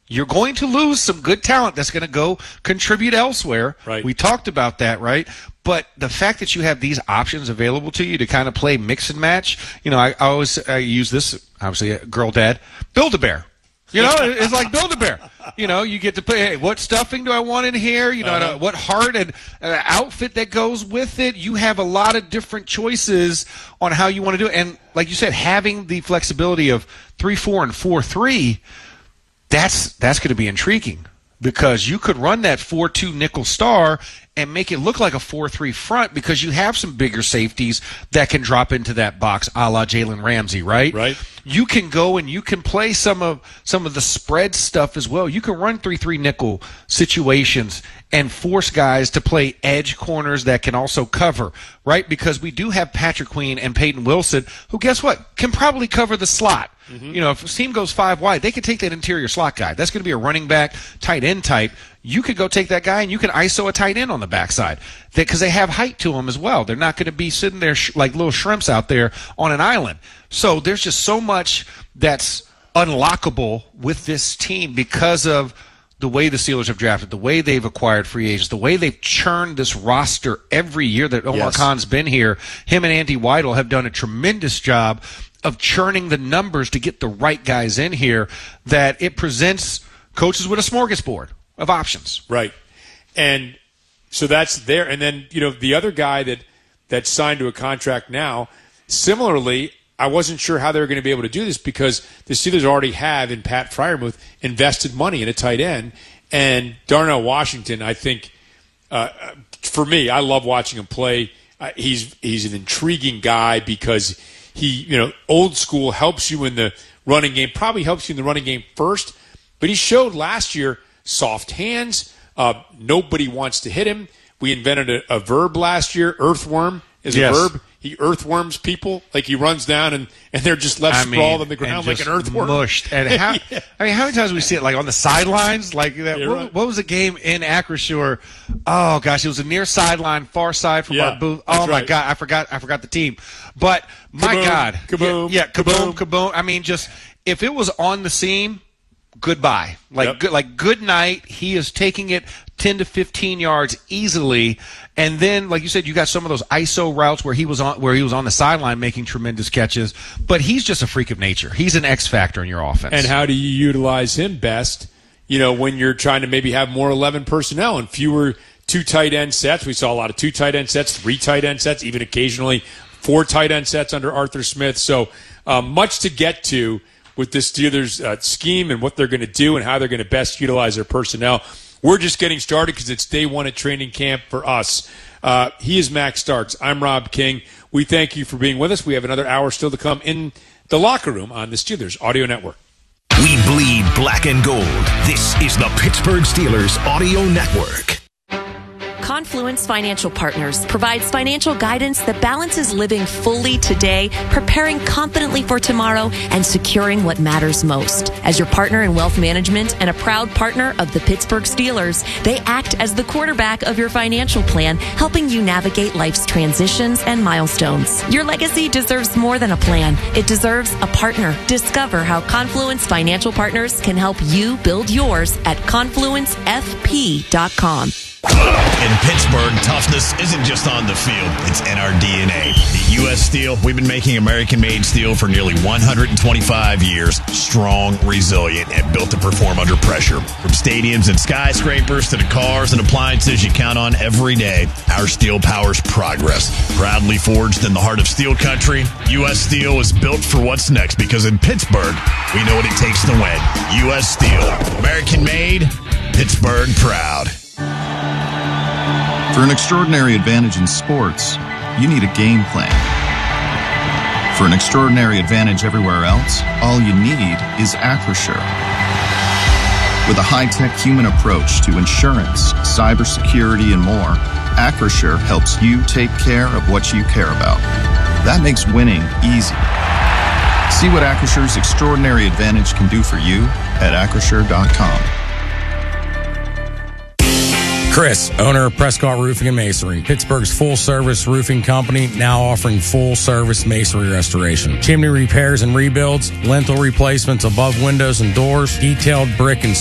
you're going to lose some good talent that's going to go contribute elsewhere. Right. We talked about that, right? But the fact that you have these options available to you to kind of play mix and match, I always use this, obviously, girl dad, Build-A-Bear. It's like Build-A-Bear. You get to play, hey, what stuffing do I want in here? What heart and outfit that goes with it. You have a lot of different choices on how you want to do it. And like you said, having the flexibility of 3-4 and 4-3, that's going to be intriguing because you could run that 4-2 nickel star and make it look like a 4-3 front because you have some bigger safeties that can drop into that box, a la Jalen Ramsey, right? Right. You can go and you can play some of the spread stuff as well. You can run 3-3 nickel situations and force guys to play edge corners that can also cover, right? Because we do have Patrick Queen and Peyton Wilson, who, guess what, can probably cover the slot. Mm-hmm. If a team goes 5 wide, they can take that interior slot guy. That's going to be a running back, tight end type. You could go take that guy and you can ISO a tight end on the backside because they have height to them as well. They're not going to be sitting there like little shrimps out there on an island. So there's just so much that's unlockable with this team because of the way the Steelers have drafted, the way they've acquired free agents, the way they've churned this roster every year that Omar Khan's been here. Him and Andy Weidel have done a tremendous job of churning the numbers to get the right guys in here, that it presents coaches with a smorgasbord of options. Right. And so that's there. And then, the other guy that signed to a contract now, similarly, I wasn't sure how they were going to be able to do this because the Steelers already have, in Pat Freiermuth, invested money in a tight end. And Darnell Washington, I think, for me, I love watching him play. He's an intriguing guy because he, old school, helps you in the running game, probably helps you in the running game first. But he showed last year soft hands. Nobody wants to hit him. We invented a verb last year. Earthworm is a verb. He earthworms people, like he runs down and they're just left sprawled on the ground like an earthworm. Mushed. And how many times do we see it like on the sidelines? Like that. Yeah, what was the game in Acrisure? Oh gosh, it was a near sideline, far side from our booth. Oh my God, I forgot the team. But my God, kaboom, kaboom. I mean, just if it was on the seam, goodbye. Good night. He is taking it 10 to 15 yards easily. And then, like you said, you got some of those ISO routes where he was on the sideline making tremendous catches. But he's just a freak of nature. He's an X factor in your offense. And how do you utilize him best? When you're trying to maybe have more 11 personnel and fewer 2 tight end sets. We saw a lot of 2 tight end sets, 3 tight end sets, even occasionally 4 tight end sets under Arthur Smith. So much to get to with this Steelers scheme and what they're going to do and how they're going to best utilize their personnel. We're just getting started because it's day 1 at training camp for us. He is Max Starks. I'm Rob King. We thank you for being with us. We have another hour still to come in the locker room on the Steelers Audio Network. We bleed black and gold. This is the Pittsburgh Steelers Audio Network. Confluence Financial Partners provides financial guidance that balances living fully today, preparing confidently for tomorrow, and securing what matters most. As your partner in wealth management and a proud partner of the Pittsburgh Steelers, they act as the quarterback of your financial plan, helping you navigate life's transitions and milestones. Your legacy deserves more than a plan. It deserves a partner. Discover how Confluence Financial Partners can help you build yours at confluencefp.com. In Pittsburgh, toughness isn't just on the field, it's in our DNA. At U.S. Steel, we've been making American-made steel for nearly 125 years. Strong, resilient, and built to perform under pressure. From stadiums and skyscrapers to the cars and appliances you count on every day, our steel powers progress. Proudly forged in the heart of steel country, U.S. Steel is built for what's next because in Pittsburgh, we know what it takes to win. U.S. Steel, American-made, Pittsburgh proud. For an extraordinary advantage in sports, you need a game plan. For an extraordinary advantage everywhere else, all you need is Acrisure. With a high-tech human approach to insurance, cybersecurity, and more, Acrisure helps you take care of what you care about. That makes winning easy. See what Acrisure's extraordinary advantage can do for you at Acrisure.com. Chris, owner of Prescott Roofing and Masonry, Pittsburgh's full-service roofing company, now offering full-service masonry restoration, chimney repairs and rebuilds, lintel replacements above windows and doors, detailed brick and